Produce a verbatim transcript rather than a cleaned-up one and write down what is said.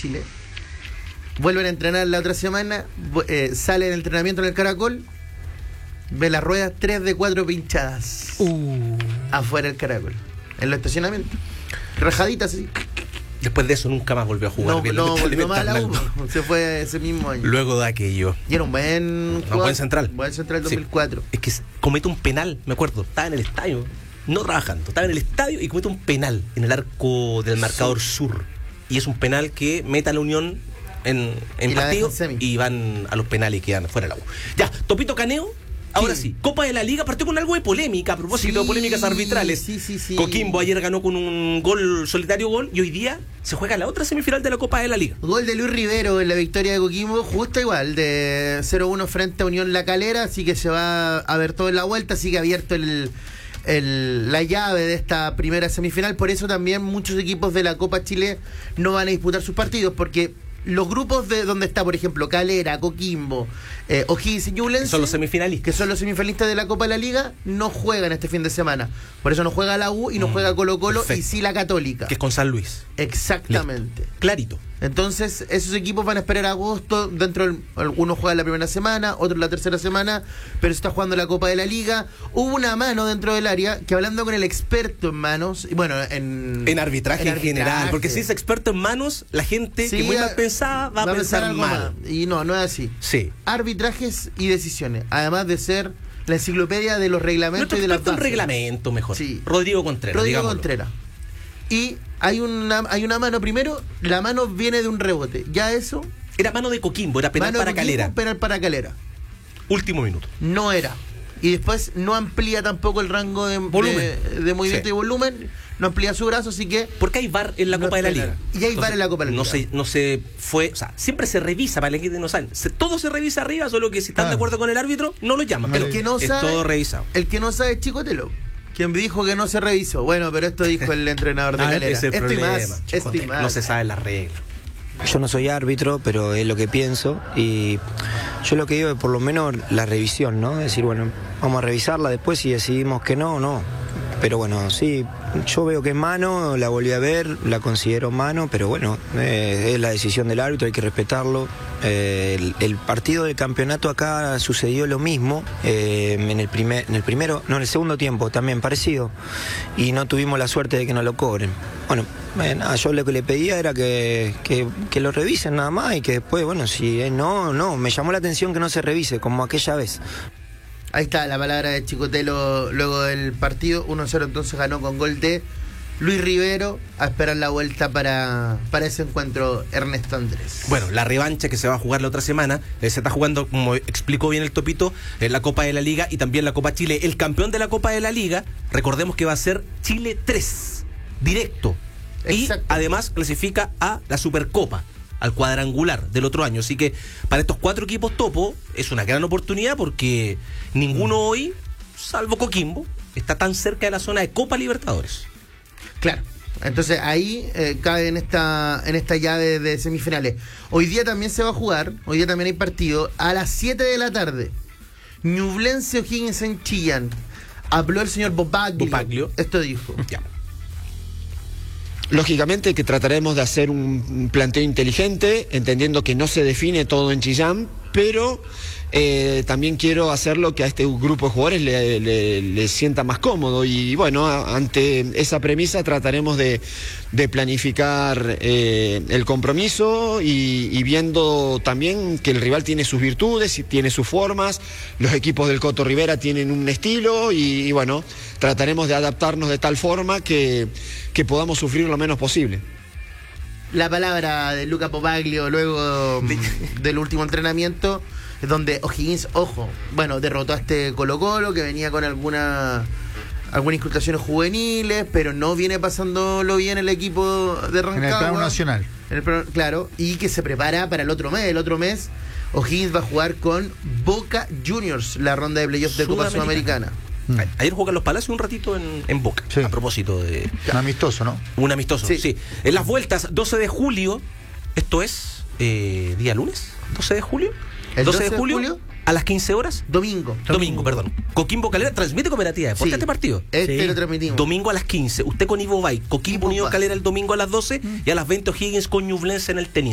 Chile. Vuelven a entrenar la otra semana, eh, sale el entrenamiento en el Caracol, ve las ruedas tres de cuatro pinchadas. Uh. Afuera del Caracol, en los estacionamientos. Rajaditas así. Después de eso nunca más volvió a jugar No, bien. no volvió más a la U. Se fue ese mismo año. Luego de aquello. Y era un buen Un buen central. Buen central dos mil cuatro. Sí. Es que comete un penal, me acuerdo. Estaba en el estadio, no trabajando. Estaba en el estadio y comete un penal en el arco del marcador sí. sur. Y es un penal que mete a la Unión en, en y partido y van a los penales y quedan fuera de la U. Ya, Topito Caneo. Ahora sí. sí, Copa de la Liga partió con algo de polémica, a propósito sí, de polémicas arbitrales. Sí, sí, sí. Coquimbo ayer ganó con un gol, solitario gol, y hoy día se juega la otra semifinal de la Copa de la Liga. Gol de Luis Rivero en la victoria de Coquimbo, justo igual, de cero uno frente a Unión La Calera, así que se va a ver todo en la vuelta, sigue abierto el, el, la llave de esta primera semifinal, por eso también muchos equipos de la Copa Chile no van a disputar sus partidos, porque los grupos de donde está, por ejemplo, Calera, Coquimbo, eh, O'Higgins y Ñublense, que son los semifinalistas, que son los semifinalistas de la Copa de la Liga, no juegan este fin de semana. Por eso no juega la U y no mm, juega Colo Colo, perfecto. Y sí la Católica, que es con San Luis. Exactamente. Clarito. Entonces, esos equipos van a esperar agosto. Dentro del, uno juega la primera semana, otro la tercera semana, pero se está jugando la Copa de la Liga. Hubo una mano dentro del área que, hablando con el experto en manos, y bueno, en, en arbitraje en, en arbitraje. general, porque si es experto en manos, la gente sí, que muy mal pensada va, va a pensar, pensar mal. Más. Y no, no es así. Sí. Arbitrajes y decisiones, además de ser la enciclopedia de los reglamentos. Nuestro y de las bases. Un reglamento mejor. Sí. Rodrigo Contreras. Rodrigo digámoslo. Contreras. Y hay una, hay una mano, primero, la mano viene de un rebote. Ya eso. Era mano de Coquimbo, era penal para Coquimbo, Calera. Penal para Calera. Último minuto. No era. Y después no amplía tampoco el rango de, volumen. de, de movimiento sí. y volumen. No amplía su brazo, así que. Porque hay V A R en la no Copa de la Liga. Y hay Entonces, V A R en la Copa de la Liga. No se, no se fue. O sea, siempre se revisa para el equipo de no saben. Se, todo se revisa arriba, solo que si están ah. de acuerdo con el árbitro, no lo llaman. No, pero el que no es sabe, todo revisado. El que no sabe es Chicotelo, quien dijo que no se revisó. Bueno, pero esto dijo el entrenador de ah, Calera. Esto y más, esto y más. No se sabe las reglas. Yo no soy árbitro, pero es lo que pienso. Y yo lo que digo es por lo menos la revisión, ¿no? Es decir, bueno, vamos a revisarla después si decidimos que no, no. Pero bueno, sí, yo veo que es mano, la volví a ver, la considero mano, pero bueno, eh, es la decisión del árbitro, hay que respetarlo. Eh, el, el partido del campeonato acá sucedió lo mismo, eh, en el primer, en el primero, no, en el segundo tiempo también parecido, y no tuvimos la suerte de que nos lo cobren. Bueno, bueno yo lo que le pedía era que, que, que lo revisen nada más y que después, bueno, si eh, no, no, me llamó la atención que no se revise, como aquella vez. Ahí está la palabra de Chicotelo luego del partido. uno cero entonces ganó con gol de Luis Rivero. A esperar la vuelta para, para ese encuentro Ernesto Andrés. Bueno, la revancha que se va a jugar la otra semana. Eh, se está jugando, como explicó bien el Topito, en la Copa de la Liga y también la Copa Chile. El campeón de la Copa de la Liga, recordemos que va a ser Chile tres, directo. Exacto. Y además clasifica a la Supercopa, al cuadrangular del otro año. Así que para estos cuatro equipos topo es una gran oportunidad porque ninguno hoy, salvo Coquimbo, está tan cerca de la zona de Copa Libertadores. Claro. Entonces ahí eh, cae en esta, en esta llave de semifinales. Hoy día también se va a jugar, hoy día también hay partido, a las siete de la tarde. Ñublense O'Higgins en Chillán. Habló el señor Bobaglio. Bobaglio. Esto dijo. Ya. Lógicamente que trataremos de hacer un planteo inteligente, entendiendo que no se define todo en Chillán, pero eh, también quiero hacerlo que a este grupo de jugadores le, le, le sienta más cómodo. Y bueno, ante esa premisa trataremos de, de planificar eh, el compromiso y, y viendo también que el rival tiene sus virtudes y tiene sus formas. Los equipos del Coto Rivera tienen un estilo y, y bueno, trataremos de adaptarnos de tal forma que, que podamos sufrir lo menos posible. La palabra de Luca Bobaglio luego del último entrenamiento, donde O'Higgins, ojo, bueno, derrotó a este Colo Colo que venía con alguna algunas incrustaciones juveniles, pero no viene pasándolo bien el equipo de Rancagua. En el plano nacional. En el plano, claro, y que se prepara para el otro mes. El otro mes O'Higgins va a jugar con Boca Juniors, la ronda de playoffs de Copa Sudamericana. Mm. Ayer jugó Carlos Palacios un ratito en, en Boca, sí. A propósito de... Un amistoso, ¿no? Un amistoso, sí. sí. En las vueltas, doce de julio, esto es eh, día lunes, doce de julio. ¿El doce de julio? A las quince horas. Domingo. Domingo, Domingo perdón. Coquimbo Calera transmite Cooperativa Deportes sí. este partido. Este sí. lo transmitimos. Domingo a las quince. Usted con Ivo Bay. Coquimbo Unido Calera el domingo a las doce mm. y a las veinte O'Higgins con Ñublense en el tenis.